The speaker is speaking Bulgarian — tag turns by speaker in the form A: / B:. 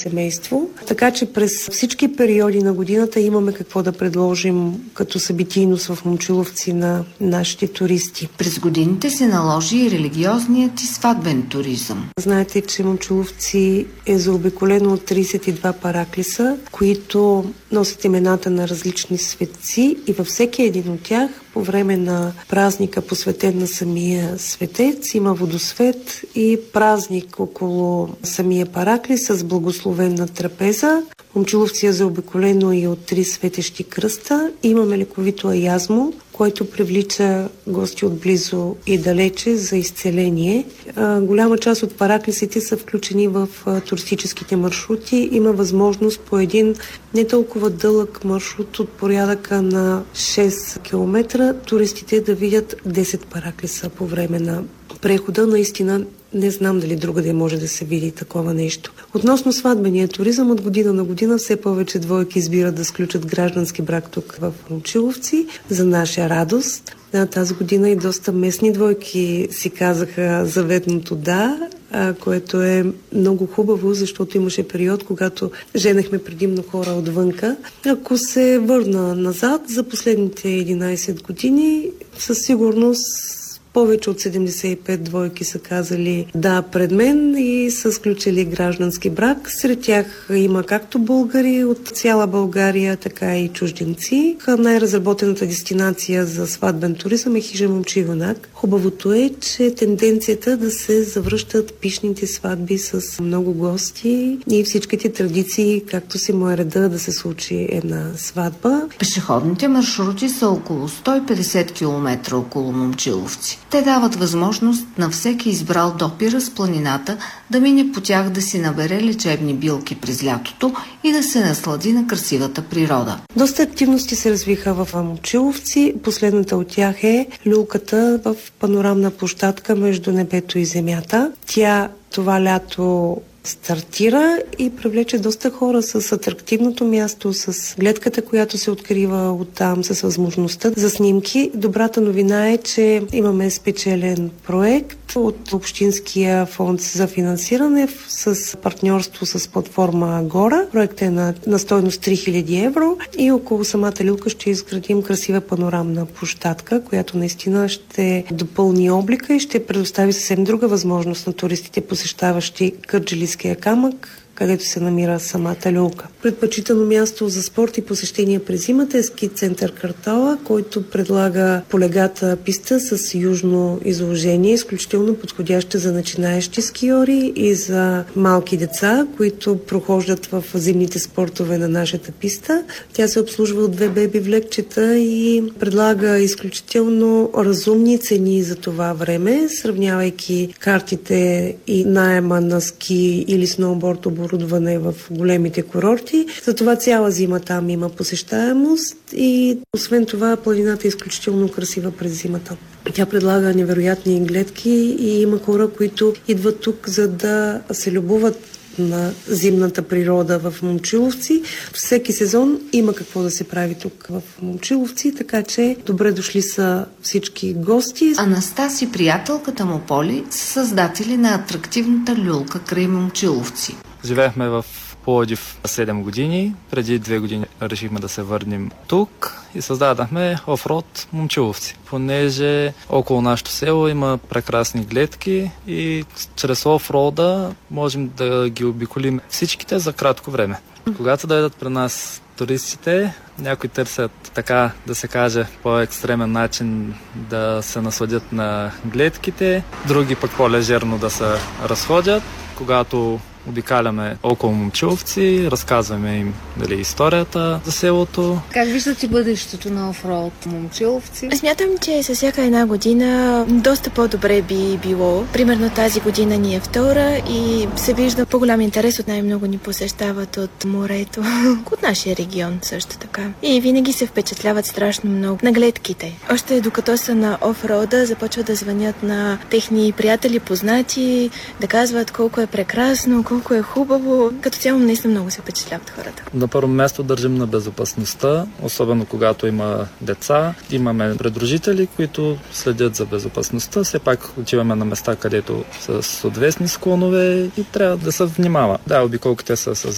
A: семейство. Така че през всички периоди на годината имаме какво да предложим като събитийност в Момчиловци на нашите туристи.
B: През годините се наложи и религиозният и сватбен туризъм.
A: Знаете, че Момчиловци е заобиколено от 32 параклиса, които носят имената на различни светци и във всеки един от тях по време на празника, посветен на самия светец, има водосвет и празник около самия параклис с благословенна трапеза. Момчиловци е заобиколено и от 3 светещи кръста. Имаме лековито аязмо, което привлича гости отблизо и далече за изцеление. Голяма част от параклисите са включени в туристическите маршрути. Има възможност по един не толкова дълъг маршрут от порядъка на 6 км туристите да видят 10 параклиса по време на прехода. Наистина не знам дали другаде може да се види такова нещо. Относно сватбения туризъм, от година на година все повече двойки избират да сключат граждански брак тук в Момчиловци. За наша радост. Тази година и доста местни двойки си казаха заветното да, което е много хубаво, защото имаше период, когато женехме предимно хора отвънка. Ако се върна назад, за последните 11 години, със сигурност повече от 75 двойки са казали да пред мен и са сключили граждански брак. Сред тях има както българи от цяла България, така и чужденци. Най-разработената дестинация за сватбен туризъм е хижа Момчилюнак. Хубавото е, че тенденцията да се завръщат пишните сватби с много гости и всичките традиции, както си му е реда да се случи една сватба.
B: Пешеходните маршрути са около 150 км около Момчиловци. Те дават възможност на всеки избрал допира с планината да мине по тях, да си набере лечебни билки през лятото и да се наслади на красивата природа.
A: Доста активности се развиха в Момчиловци. Последната от тях е люлката в панорамна площадка между небето и земята. Тя това лято стартира и привлече доста хора с атрактивното място, с гледката, която се открива оттам, с възможността за снимки. Добрата новина е, че имаме спечелен проект от Общинския фонд за финансиране с партньорство с платформа Агора. Проектът е на стойност 3000 евро и около самата люлка ще изградим красива панорамна площадка, която наистина ще допълни облика и ще предостави съвсем друга възможност на туристите, посещаващи Кърджалийския камък, където се намира самата люлка. Предпочитано място за спорт и посещения през зимата е ски център Картала, който предлага полегата писта с южно изложение, изключително подходяща за начинаещи скиори и за малки деца, които прохождат в зимните спортове на нашата писта. Тя се обслужва от 2 беби влекчета и предлага изключително разумни цени за това време, сравнявайки картите и наема на ски или сноуборд оборудване в големите курорти. Затова цяла зима там има посещаемост и освен това планината е изключително красива през зимата. Тя предлага невероятни гледки и има хора, които идват тук, за да се любуват на зимната природа в Момчиловци. Всеки сезон има какво да се прави тук в Момчиловци, така че добре дошли са всички гости.
B: Анастас и приятелката му Поли са създатели на атрактивната люлка край Момчиловци.
C: Живеехме в Пловдив 7 години. Преди 2 години решихме да се върнем тук и създадахме офроуд Момчиловци. Понеже около нашето село има прекрасни гледки и чрез офроуда можем да ги обиколим всичките за кратко време. Когато дойдат при нас туристите, някои търсят така, да се каже, по-екстремен начин да се насладят на гледките, други пък по-лежерно да се разходят. Когато обикаляме около Момчиловци, разказваме им историята за селото.
B: Как виждате бъдещето на офроуд Момчиловци?
D: Смятам, че със всяка една година доста по-добре би било. Примерно тази година ни е втора и се вижда по-голям интерес, от най-много ни посещават от морето, от нашия регион също така. И винаги се впечатляват страшно много на гледките. Още докато са на офроуда, започват да звънят на техни приятели, познати, да казват колко е прекрасно, колко е хубаво. Като цяло наистина много се впечатляват хората.
C: На първо място държим на безопасността, особено когато има деца. Имаме придружители, които следят за безопасността. Все пак отиваме на места, където са с отвесни склонове и трябва да се внимава. Да, обиколките са с